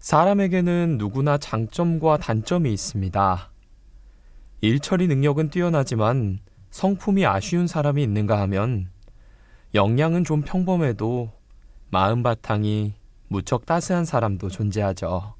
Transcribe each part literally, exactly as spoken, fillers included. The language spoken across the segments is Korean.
사람에게는 누구나 장점과 단점이 있습니다. 일처리 능력은 뛰어나지만 성품이 아쉬운 사람이 있는가 하면 역량은 좀 평범해도 마음 바탕이 무척 따스한 사람도 존재하죠.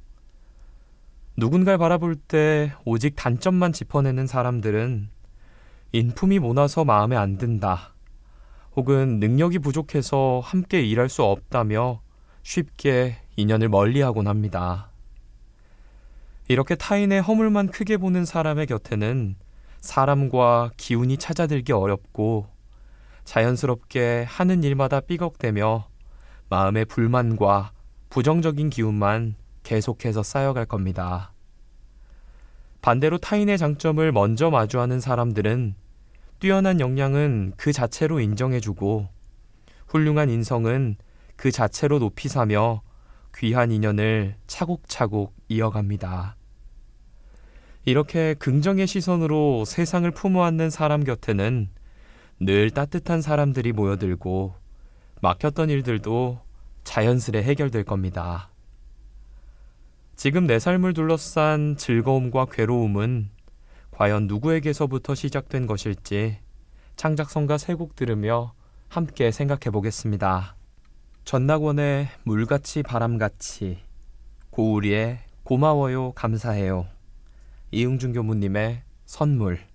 누군가를 바라볼 때 오직 단점만 짚어내는 사람들은 인품이 모나서 마음에 안 든다, 혹은 능력이 부족해서 함께 일할 수 없다며 쉽게 인연을 멀리하곤 합니다. 이렇게 타인의 허물만 크게 보는 사람의 곁에는 사람과 기운이 찾아들기 어렵고 자연스럽게 하는 일마다 삐걱대며 마음의 불만과 부정적인 기운만 계속해서 쌓여갈 겁니다. 반대로 타인의 장점을 먼저 마주하는 사람들은 뛰어난 역량은 그 자체로 인정해주고 훌륭한 인성은 그 자체로 높이 사며 귀한 인연을 차곡차곡 이어갑니다. 이렇게 긍정의 시선으로 세상을 품어안는 사람 곁에는 늘 따뜻한 사람들이 모여들고 막혔던 일들도 자연스레 해결될 겁니다. 지금 내 삶을 둘러싼 즐거움과 괴로움은 과연 누구에게서부터 시작된 것일지 창작성가 세 곡 들으며 함께 생각해 보겠습니다. 전낙원의 물같이 바람같이, 고우리의 고마워요 감사해요, 이응준 교무님의 선물,